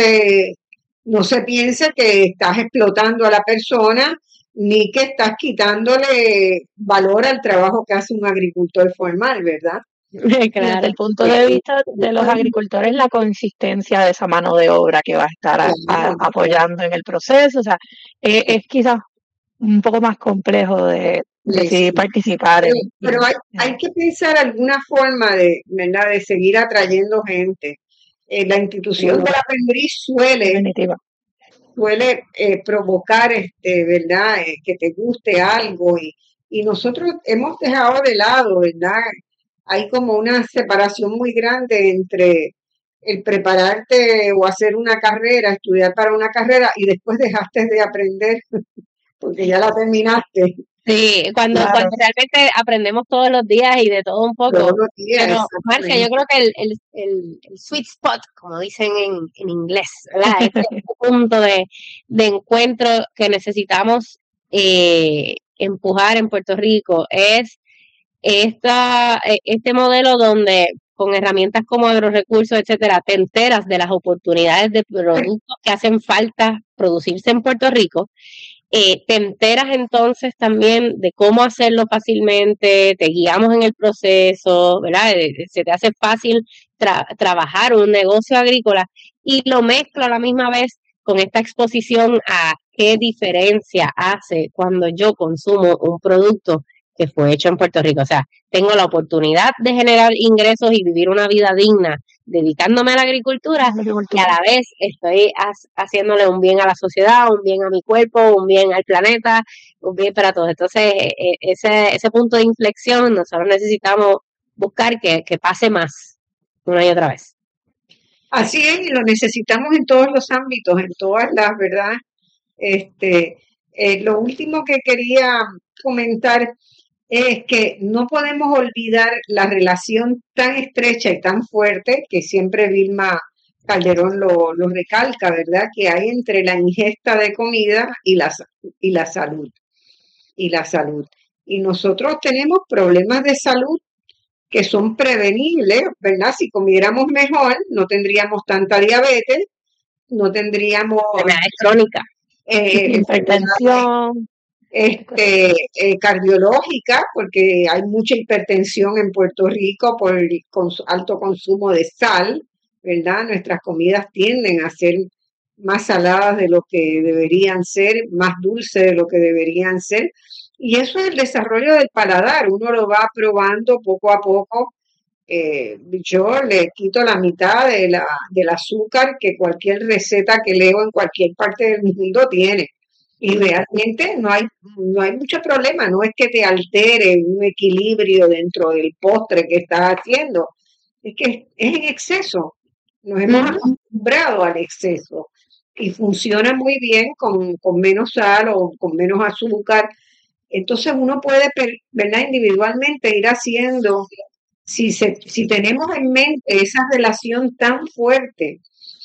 no se piense que estás explotando a la persona ni que estás quitándole valor al trabajo que hace un agricultor formal, ¿verdad? y desde Claro. el punto de vista de los agricultores, la consistencia de esa mano de obra que va a estar Claro. apoyando en el proceso, o sea, es quizás un poco más complejo de decidir Sí. participar Pero hay que pensar alguna forma ¿verdad? De seguir atrayendo gente. La institución de la aprendiz definitiva. suele provocar, ¿verdad? Que te guste algo y nosotros hemos dejado de lado, ¿verdad? Hay como una separación muy grande entre el prepararte o hacer una carrera, estudiar para una carrera y después dejaste de aprender porque ya la terminaste. Sí, cuando Claro. realmente aprendemos todos los días y de todo un Todos poco. los días, Pero, Marcia, yo exactamente. creo que el sweet spot, como dicen en inglés, ¿verdad? Este punto de encuentro que necesitamos empujar en Puerto Rico es este modelo donde con herramientas como agrorecursos, etcétera, te enteras de las oportunidades de productos que hacen falta producirse en Puerto Rico. Te enteras entonces también de cómo hacerlo fácilmente, te guiamos en el proceso, ¿verdad? Se te hace fácil trabajar un negocio agrícola, y lo mezclo a la misma vez con esta exposición a qué diferencia hace cuando yo consumo un producto que fue hecho en Puerto Rico. O sea, tengo la oportunidad de generar ingresos y vivir una vida digna dedicándome a la agricultura, y a la vez estoy haciéndole un bien a la sociedad, un bien a mi cuerpo, un bien al planeta, un bien para todos. Entonces, ese punto de inflexión nosotros necesitamos buscar que pase más una y otra vez. Así es, y lo necesitamos en todos los ámbitos, en todas las, ¿verdad? Lo último que quería comentar es que no podemos olvidar la relación tan estrecha y tan fuerte que siempre Vilma Calderón lo recalca, ¿verdad? Que hay entre la ingesta de comida y la salud. Y la salud. Y nosotros tenemos problemas de salud que son prevenibles, ¿verdad? Si comiéramos mejor, no tendríamos tanta diabetes, no tendríamos Enfermedades crónicas. Hipertensión. Cardiológica, porque hay mucha hipertensión en Puerto Rico por el alto consumo de sal, ¿verdad? Nuestras comidas tienden a ser más saladas de lo que deberían ser, más dulces de lo que deberían ser. Y eso es el desarrollo del paladar, uno lo va probando poco a poco yo le quito la mitad del azúcar que cualquier receta que leo en cualquier parte del mundo tiene. Y realmente no hay mucho problema, no es que te altere un equilibrio dentro del postre que estás haciendo, es que es en exceso. Nos hemos acostumbrado al exceso y funciona muy bien con menos sal o con menos azúcar. Entonces uno puede, ¿verdad? Individualmente ir haciendo, si tenemos en mente esa relación tan fuerte,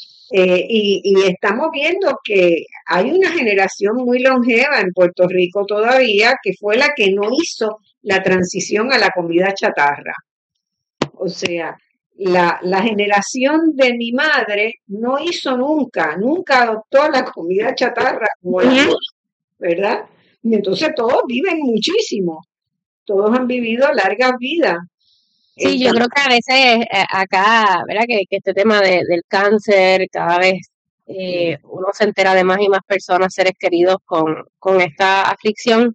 y estamos viendo que hay una generación muy longeva en Puerto Rico todavía, que fue la que no hizo la transición a la comida chatarra. O sea, la generación de mi madre no hizo nunca adoptó la comida chatarra como la mía, ¿verdad? Y entonces todos viven muchísimo, todos han vivido largas vidas. Sí, yo creo que a veces acá, ¿verdad? Que este tema del cáncer, cada vez uno se entera de más y más personas, seres queridos con esta aflicción,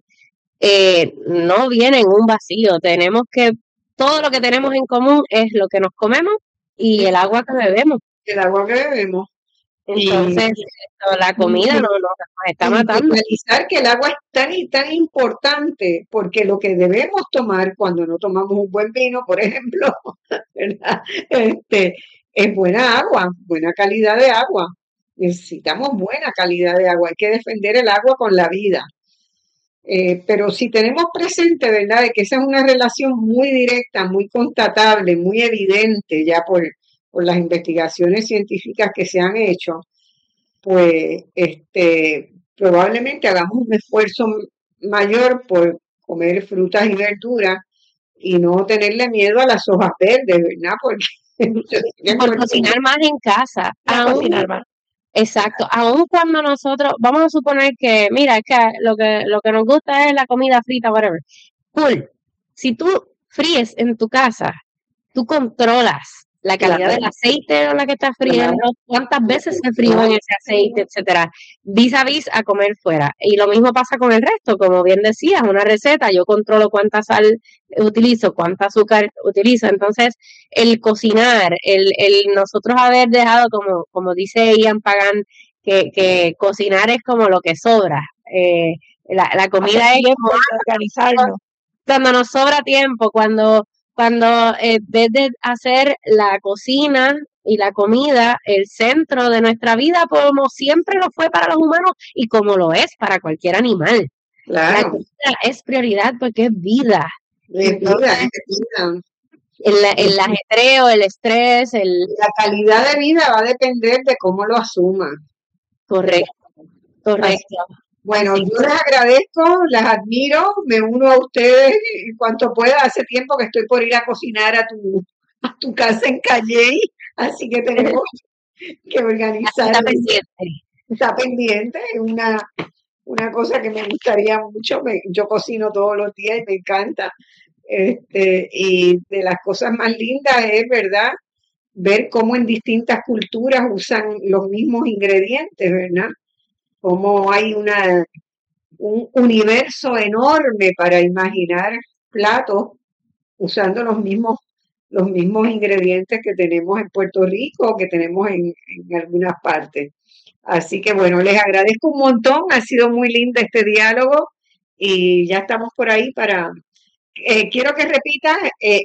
no viene en un vacío. Tenemos que, todo lo que tenemos en común es lo que nos comemos y el agua que bebemos. El agua que bebemos. Entonces, la comida nos está matando. Analizar que el agua es tan importante, porque lo que debemos tomar cuando no tomamos un buen vino, por ejemplo, ¿verdad? Es buena agua, buena calidad de agua. Necesitamos buena calidad de agua, hay que defender el agua con la vida. Pero si tenemos presente, ¿verdad?, de que esa es una relación muy directa, muy constatable, muy evidente ya por las investigaciones científicas que se han hecho, pues probablemente hagamos un esfuerzo mayor por comer frutas y verduras y no tenerle miedo a las hojas verdes, ¿verdad? Por cocinar más en casa. Cocinar más. Exacto, aun cuando nosotros, vamos a suponer que, mira, es que lo que nos gusta es la comida frita, whatever. Cool. Si tú fríes en tu casa, tú controlas la calidad del aceite con la que estás friendo, cuántas veces se frió en ese aceite, etcétera, vis a vis a comer fuera. Y lo mismo pasa con el resto, como bien decías, una receta, yo controlo cuánta sal utilizo, cuánta azúcar utilizo. Entonces, el cocinar, el nosotros haber dejado, como dice Ian Pagan, que cocinar es como lo que sobra. La comida es como organizarnos. Cuando nos sobra tiempo, cuando en vez de hacer la cocina y la comida el centro de nuestra vida, como siempre lo fue para los humanos y como lo es para cualquier animal. Claro. La comida es prioridad porque es vida. Es vida, es vida. El ajetreo, el estrés, la calidad de vida va a depender de cómo lo asuman. Correcto. Bueno, yo les agradezco, las admiro, me uno a ustedes en cuanto pueda. Hace tiempo que estoy por ir a cocinar a tu casa en Calley, así que tenemos que organizar. Está pendiente, es una cosa que me gustaría mucho. Yo cocino todos los días y me encanta. Y de las cosas más lindas es, ¿verdad?, ver cómo en distintas culturas usan los mismos ingredientes, ¿verdad? Cómo hay un universo enorme para imaginar platos usando los mismos ingredientes que tenemos en Puerto Rico, que tenemos en algunas partes. Así que bueno, les agradezco un montón, ha sido muy lindo este diálogo y ya estamos por ahí para... quiero que repitas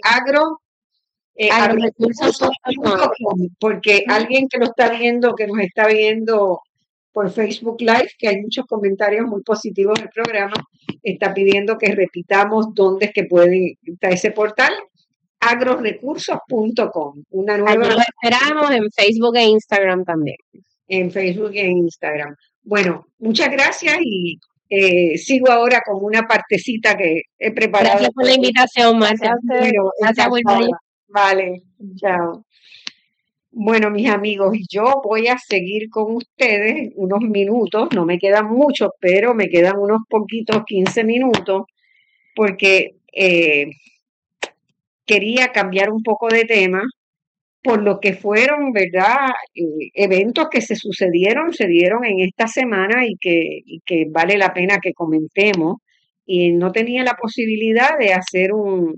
agrorecursos.com, porque alguien que lo está viendo, que nos está viendo por Facebook Live, que hay muchos comentarios muy positivos del programa, está pidiendo que repitamos dónde es que puede estar ese portal, agrorecursos.com. Una nueva. Aquí lo esperamos en Facebook e Instagram también. En Facebook e Instagram. Bueno, muchas gracias y sigo ahora con una partecita que he preparado. Gracias por la invitación, Marcia. Gracias, Wilmaría. Vale, chao. Bueno, mis amigos, yo voy a seguir con ustedes unos minutos, no me quedan muchos, pero me quedan unos poquitos, 15 minutos, porque quería cambiar un poco de tema por lo que fueron, ¿verdad?, eventos que se dieron en esta semana y que vale la pena que comentemos. Y no tenía la posibilidad de hacer un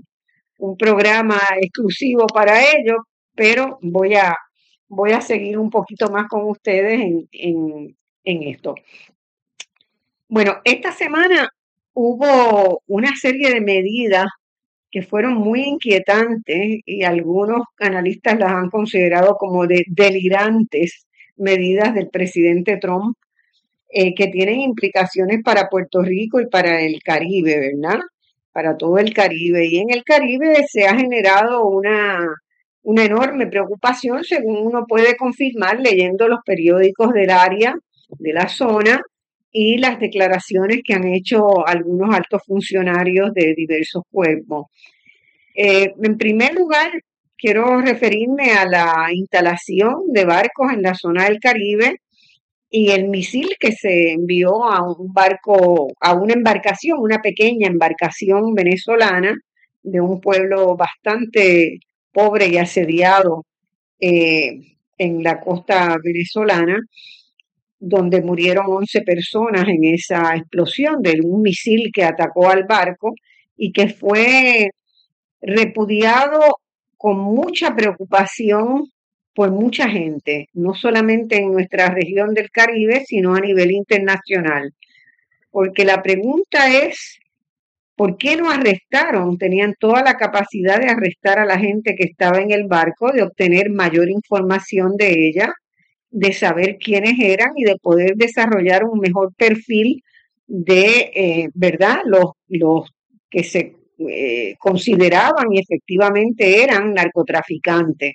un programa exclusivo para ello, pero voy a seguir un poquito más con ustedes en esto. Bueno, esta semana hubo una serie de medidas que fueron muy inquietantes y algunos analistas las han considerado como delirantes medidas del presidente Trump, que tienen implicaciones para Puerto Rico y para el Caribe, ¿verdad? Para todo el Caribe. Y en el Caribe se ha generado una enorme preocupación, según uno puede confirmar leyendo los periódicos del área, de la zona, y las declaraciones que han hecho algunos altos funcionarios de diversos cuerpos. En primer lugar, quiero referirme a la instalación de barcos en la zona del Caribe y el misil que se envió a un barco, a una embarcación, una pequeña embarcación venezolana de un pueblo bastante pobre y asediado en la costa venezolana, donde murieron 11 personas en esa explosión de un misil que atacó al barco y que fue repudiado con mucha preocupación por mucha gente, no solamente en nuestra región del Caribe, sino a nivel internacional. Porque la pregunta es, ¿por qué no arrestaron? Tenían toda la capacidad de arrestar a la gente que estaba en el barco, de obtener mayor información de ella, de saber quiénes eran y de poder desarrollar un mejor perfil de, ¿verdad? Los que se consideraban y efectivamente eran narcotraficantes.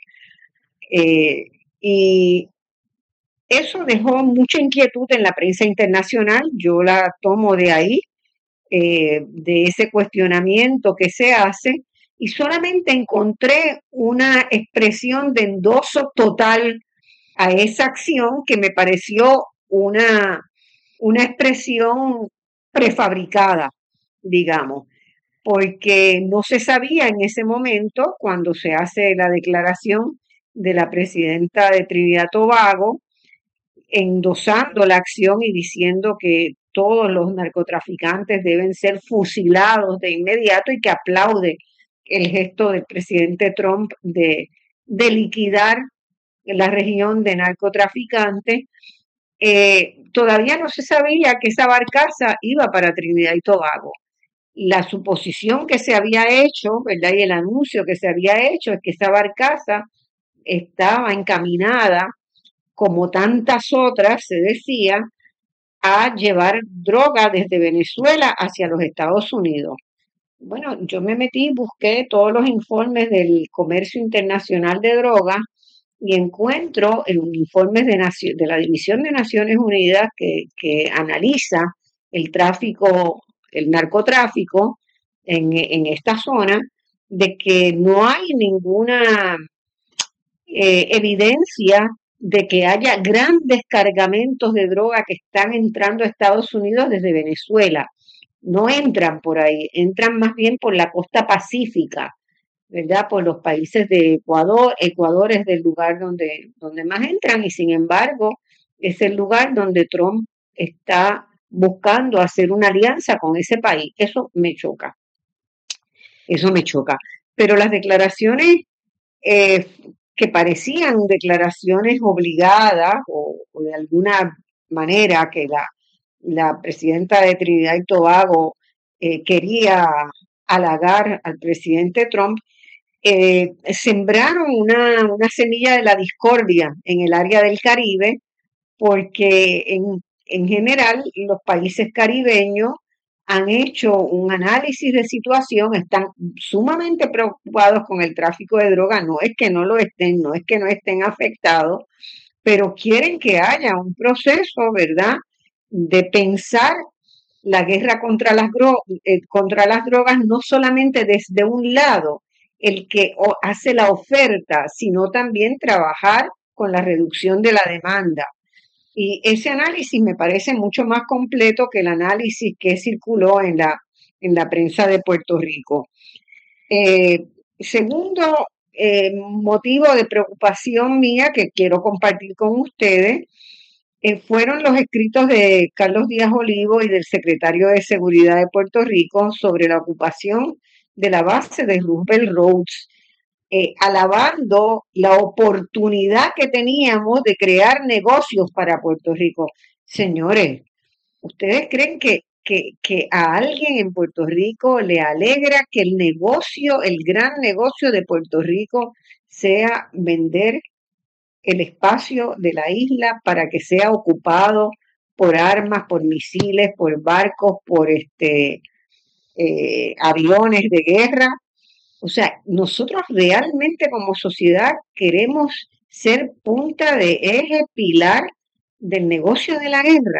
Y eso dejó mucha inquietud en la prensa internacional, yo la tomo de ahí, de ese cuestionamiento que se hace, y solamente encontré una expresión de endoso total a esa acción que me pareció una expresión prefabricada, digamos, porque no se sabía en ese momento, cuando se hace la declaración de la presidenta de Trinidad y Tobago, endosando la acción y diciendo que todos los narcotraficantes deben ser fusilados de inmediato y que aplaude el gesto del presidente Trump de liquidar la región de narcotraficantes. Todavía no se sabía que esa barcaza iba para Trinidad y Tobago. La suposición que se había hecho, ¿verdad? Y el anuncio que se había hecho es que esa barcaza estaba encaminada, como tantas otras, se decía, a llevar droga desde Venezuela hacia los Estados Unidos. Bueno, yo me metí, busqué todos los informes del comercio internacional de drogas y encuentro en informes de la División de Naciones Unidas que analiza el tráfico, el narcotráfico en esta zona, de que no hay ninguna evidencia de que haya grandes cargamentos de droga que están entrando a Estados Unidos desde Venezuela. No entran por ahí, entran más bien por la costa pacífica, ¿verdad? Por los países de Ecuador. Ecuador es del lugar donde más entran y sin embargo es el lugar donde Trump está buscando hacer una alianza con ese país. Eso me choca. Pero las declaraciones que parecían declaraciones obligadas o de alguna manera que la presidenta de Trinidad y Tobago quería halagar al presidente Trump, sembraron una semilla de la discordia en el área del Caribe, porque en general los países caribeños han hecho un análisis de situación, están sumamente preocupados con el tráfico de drogas, no es que no lo estén, no es que no estén afectados, pero quieren que haya un proceso, ¿verdad?, de pensar la guerra contra las drogas no solamente desde un lado, el que hace la oferta, sino también trabajar con la reducción de la demanda. Y ese análisis me parece mucho más completo que el análisis que circuló en la prensa de Puerto Rico. Segundo motivo de preocupación mía que quiero compartir con ustedes fueron los escritos de Carlos Díaz Olivo y del secretario de Seguridad de Puerto Rico sobre la ocupación de la base de Roosevelt Roads, alabando la oportunidad que teníamos de crear negocios para Puerto Rico. Señores, ¿ustedes creen que a alguien en Puerto Rico le alegra que el negocio, el gran negocio de Puerto Rico sea vender el espacio de la isla para que sea ocupado por armas, por misiles, por barcos, por aviones de guerra? O sea, nosotros realmente como sociedad queremos ser punta de eje, pilar del negocio de la guerra,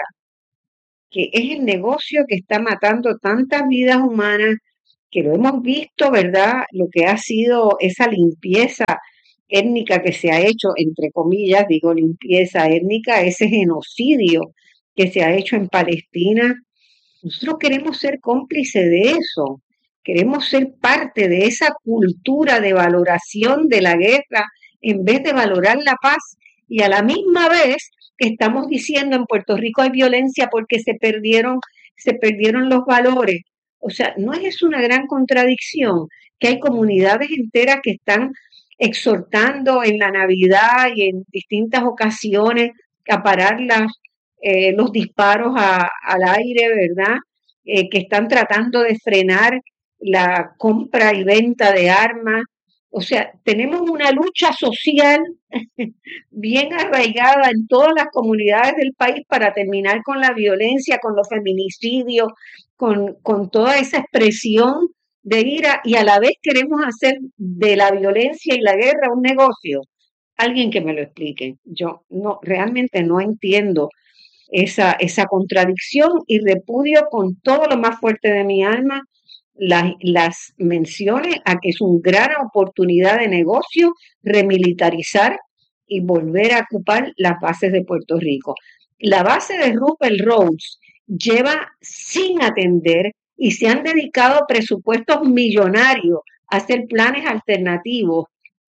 que es el negocio que está matando tantas vidas humanas, que lo hemos visto, ¿verdad? Lo que ha sido esa limpieza étnica que se ha hecho, entre comillas, digo limpieza étnica, ese genocidio que se ha hecho en Palestina. Nosotros queremos ser cómplices de eso, queremos ser parte de esa cultura de valoración de la guerra en vez de valorar la paz, y a la misma vez que estamos diciendo en Puerto Rico hay violencia porque se perdieron los valores. O sea, ¿no es una gran contradicción que hay comunidades enteras que están exhortando en la Navidad y en distintas ocasiones a parar los disparos al aire, ¿verdad? Que están tratando de frenar la compra y venta de armas? O sea, tenemos una lucha social bien arraigada en todas las comunidades del país para terminar con la violencia, con los feminicidios, con toda esa expresión de ira, y a la vez queremos hacer de la violencia y la guerra un negocio. Alguien que me lo explique. Yo no, realmente no entiendo esa contradicción, y repudio con todo lo más fuerte de mi alma las menciones a que es una gran oportunidad de negocio remilitarizar y volver a ocupar las bases de Puerto Rico. La base de Roosevelt Roads lleva sin atender, y se han dedicado presupuestos millonarios a hacer planes alternativos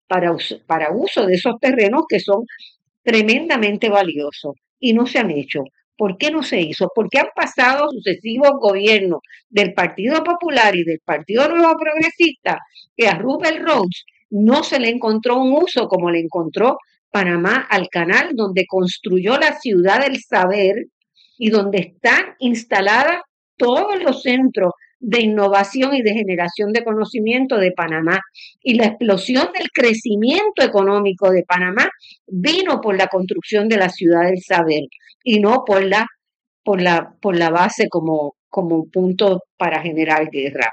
para uso de esos terrenos que son tremendamente valiosos, y no se han hecho. ¿Por qué no se hizo? Porque han pasado sucesivos gobiernos del Partido Popular y del Partido Nuevo Progresista, que a Roosevelt Roads no se le encontró un uso como le encontró Panamá al canal, donde construyó la ciudad del saber y donde están instaladas todos los centros de innovación y de generación de conocimiento de Panamá. Y la explosión del crecimiento económico de Panamá vino por la construcción de la ciudad del saber y no por la base como punto para generar guerra.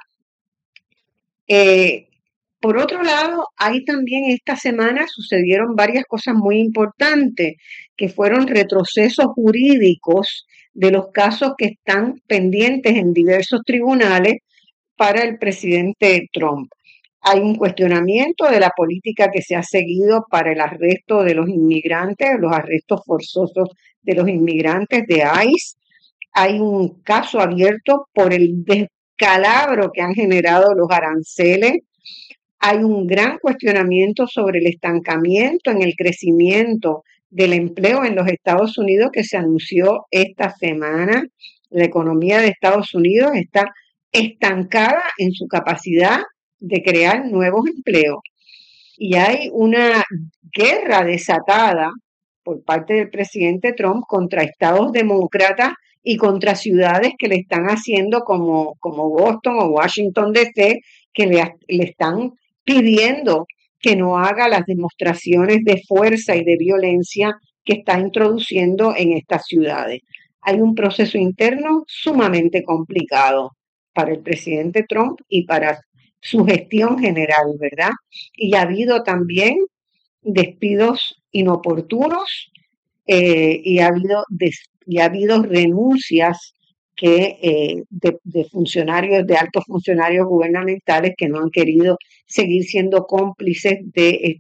Por otro lado, hay también esta semana sucedieron varias cosas muy importantes, que fueron retrocesos jurídicos de los casos que están pendientes en diversos tribunales para el presidente Trump. Hay un cuestionamiento de la política que se ha seguido para el arresto de los inmigrantes, los arrestos forzosos de los inmigrantes de ICE. Hay un caso abierto por el descalabro que han generado los aranceles. Hay un gran cuestionamiento sobre el estancamiento en el crecimiento del empleo en los Estados Unidos que se anunció esta semana. La economía de Estados Unidos está estancada en su capacidad de crear nuevos empleos. Y hay una guerra desatada por parte del presidente Trump contra estados demócratas y contra ciudades que le están haciendo como Boston o Washington DC, que le están pidiendo que no haga las demostraciones de fuerza y de violencia que está introduciendo en estas ciudades. Hay un proceso interno sumamente complicado para el presidente Trump y para su gestión general, ¿verdad? Y ha habido también despidos inoportunos, y ha habido renuncias de funcionarios, de altos funcionarios gubernamentales que no han querido seguir siendo cómplices de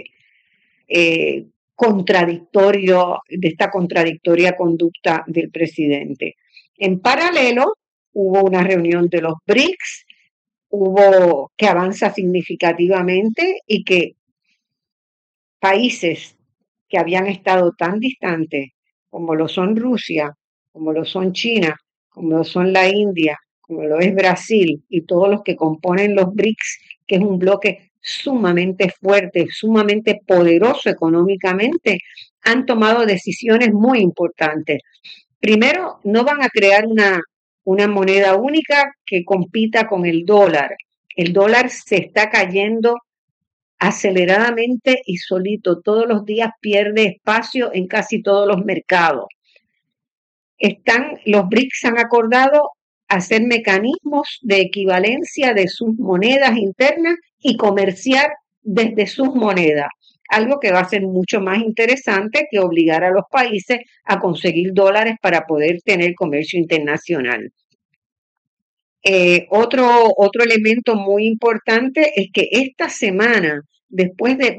esta contradictoria conducta del presidente. En paralelo, hubo una reunión de los BRICS, que avanza significativamente, y que países que habían estado tan distantes como lo son Rusia, como lo son China, como lo son la India, como lo es Brasil y todos los que componen los BRICS, que es un bloque sumamente fuerte, sumamente poderoso económicamente, han tomado decisiones muy importantes. Primero, no van a crear una moneda única que compita con el dólar. El dólar se está cayendo aceleradamente y solito. Todos los días pierde espacio en casi todos los mercados. Los BRICS han acordado hacer mecanismos de equivalencia de sus monedas internas y comerciar desde sus monedas, algo que va a ser mucho más interesante que obligar a los países a conseguir dólares para poder tener comercio internacional. Otro elemento muy importante es que esta semana, después de